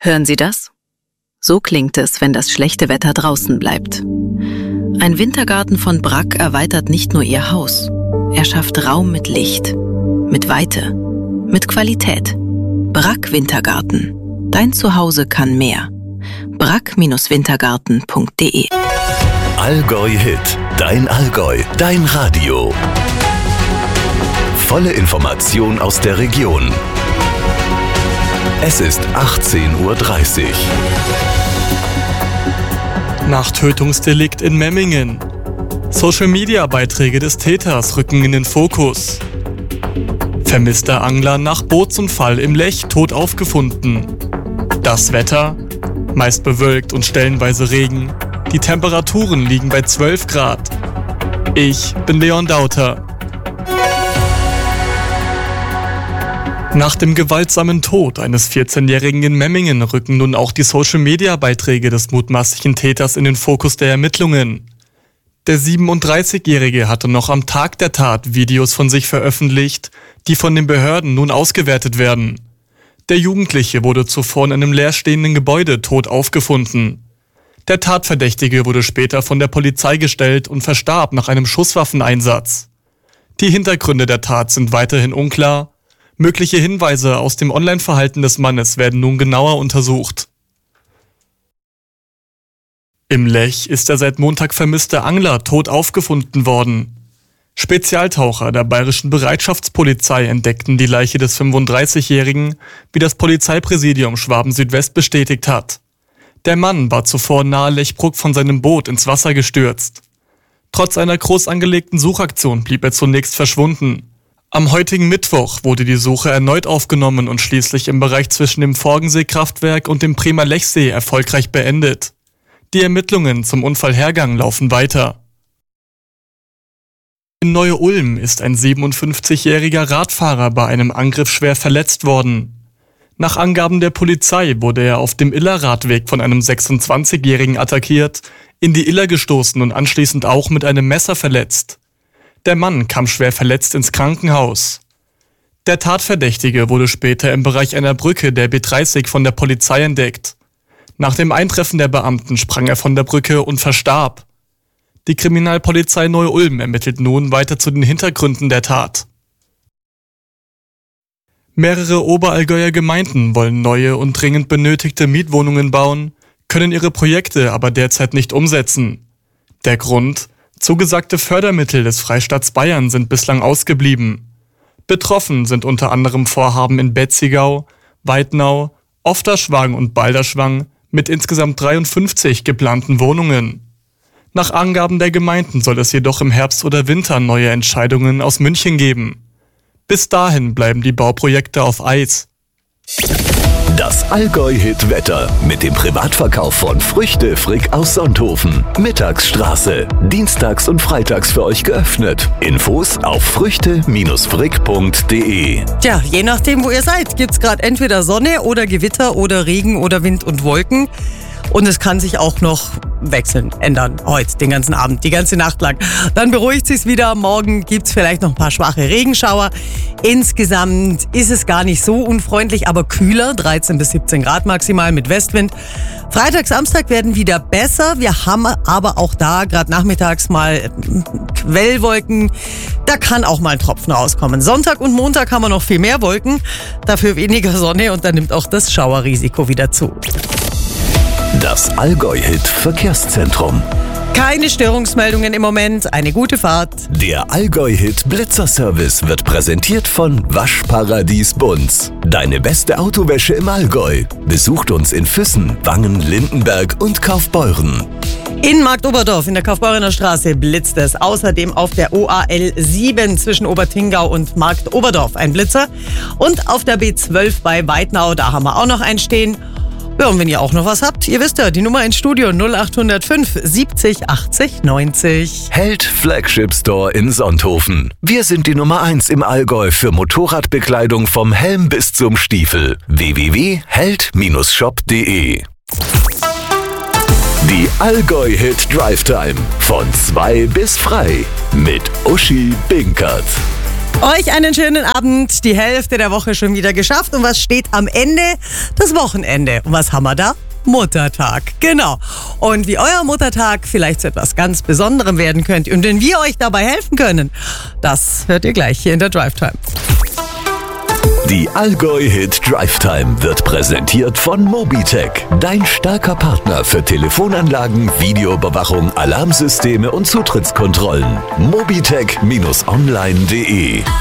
Hören Sie das? So klingt es, wenn das schlechte Wetter draußen bleibt. Ein Wintergarten von Bragg erweitert nicht nur Ihr Haus. Er schafft Raum mit Licht, mit Weite, mit Qualität. Bragg Wintergarten. Dein Zuhause kann mehr. bragg-wintergarten.de. Allgäu Hit. Dein Allgäu. Dein Radio. Volle Information aus der Region. Es ist 18:30 Uhr. Nach Tötungsdelikt in Memmingen. Social-Media-Beiträge des Täters rücken in den Fokus. Vermisster Angler nach Bootsunfall im Lech tot aufgefunden. Das Wetter? Meist bewölkt und stellenweise Regen. Die Temperaturen liegen bei 12 Grad. Ich bin Leon Dauter. Nach dem gewaltsamen Tod eines 14-Jährigen in Memmingen rücken nun auch die Social-Media-Beiträge des mutmaßlichen Täters in den Fokus der Ermittlungen. Der 37-Jährige hatte noch am Tag der Tat Videos von sich veröffentlicht, die von den Behörden nun ausgewertet werden. Der Jugendliche wurde zuvor in einem leerstehenden Gebäude tot aufgefunden. Der Tatverdächtige wurde später von der Polizei gestellt und verstarb nach einem Schusswaffeneinsatz. Die Hintergründe der Tat sind weiterhin unklar. Mögliche Hinweise aus dem Online-Verhalten des Mannes werden nun genauer untersucht. Im Lech ist der seit Montag vermisste Angler tot aufgefunden worden. Spezialtaucher der Bayerischen Bereitschaftspolizei entdeckten die Leiche des 35-Jährigen, wie das Polizeipräsidium Schwaben-Südwest bestätigt hat. Der Mann war zuvor nahe Lechbruck von seinem Boot ins Wasser gestürzt. Trotz einer groß angelegten Suchaktion blieb er zunächst verschwunden. Am heutigen Mittwoch wurde die Suche erneut aufgenommen und schließlich im Bereich zwischen dem Forgensee-Kraftwerk und dem Bremer Lechsee erfolgreich beendet. Die Ermittlungen zum Unfallhergang laufen weiter. In Neu-Ulm ist ein 57-jähriger Radfahrer bei einem Angriff schwer verletzt worden. Nach Angaben der Polizei wurde er auf dem Iller-Radweg von einem 26-jährigen attackiert, in die Iller gestoßen und anschließend auch mit einem Messer verletzt. Der Mann kam schwer verletzt ins Krankenhaus. Der Tatverdächtige wurde später im Bereich einer Brücke der B30 von der Polizei entdeckt. Nach dem Eintreffen der Beamten sprang er von der Brücke und verstarb. Die Kriminalpolizei Neu-Ulm ermittelt nun weiter zu den Hintergründen der Tat. Mehrere Oberallgäuer Gemeinden wollen neue und dringend benötigte Mietwohnungen bauen, können ihre Projekte aber derzeit nicht umsetzen. Der Grund? Zugesagte Fördermittel des Freistaats Bayern sind bislang ausgeblieben. Betroffen sind unter anderem Vorhaben in Betzigau, Weidnau, Ofterschwang und Balderschwang mit insgesamt 53 geplanten Wohnungen. Nach Angaben der Gemeinden soll es jedoch im Herbst oder Winter neue Entscheidungen aus München geben. Bis dahin bleiben die Bauprojekte auf Eis. Das Allgäu-Hit-Wetter mit dem Privatverkauf von Früchte Frick aus Sonthofen. Mittagsstraße. Dienstags und freitags für euch geöffnet. Infos auf früchte-frick.de. Tja, je nachdem, wo ihr seid, gibt's gerade entweder Sonne oder Gewitter oder Regen oder Wind und Wolken. Und es kann sich auch noch wechseln, ändern. Heute, den ganzen Abend, die ganze Nacht lang. Dann beruhigt sich's wieder. Morgen gibt's vielleicht noch ein paar schwache Regenschauer. Insgesamt ist es gar nicht so unfreundlich, aber kühler. 13 bis 17 Grad maximal mit Westwind. Freitag, Samstag werden wieder besser. Wir haben aber auch da gerade nachmittags mal Quellwolken. Da kann auch mal ein Tropfen rauskommen. Sonntag und Montag haben wir noch viel mehr Wolken. Dafür weniger Sonne und dann nimmt auch das Schauerrisiko wieder zu. Das Allgäu-Hit Verkehrszentrum. Keine Störungsmeldungen im Moment, eine gute Fahrt. Der Allgäu-Hit Blitzerservice wird präsentiert von Waschparadies Bunz. Deine beste Autowäsche im Allgäu. Besucht uns in Füssen, Wangen, Lindenberg und Kaufbeuren. In Marktoberdorf in der Kaufbeurener Straße blitzt es. Außerdem auf der OAL 7 zwischen Obertingau und Marktoberdorf ein Blitzer. Und auf der B12 bei Weidnau, da haben wir auch noch einen stehen. Ja, und wenn ihr auch noch was habt, ihr wisst ja, die Nummer ins Studio 0805 70 80 90. Held Flagship Store in Sonthofen. Wir sind die Nummer 1 im Allgäu für Motorradbekleidung vom Helm bis zum Stiefel. www.held-shop.de. Die Allgäu-Hit Drive Time. Von 2 bis frei. Mit Uschi Binkert. Euch einen schönen Abend, die Hälfte der Woche schon wieder geschafft. Und was steht am Ende? Das Wochenende. Und was haben wir da? Muttertag, genau. Und wie euer Muttertag vielleicht zu etwas ganz Besonderem werden könnte und wenn wir euch dabei helfen können, das hört ihr gleich hier in der Drive Time. Die Allgäu Hit Drive Time wird präsentiert von Mobitech, dein starker Partner für Telefonanlagen, Videoüberwachung, Alarmsysteme und Zutrittskontrollen. Mobitech-online.de